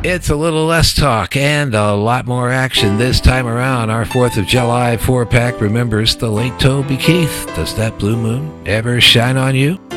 It's a little less talk and a lot more action this time around. Our 4th of July 4-pack remembers the late Toby Keith. Does that blue moon ever shine on you?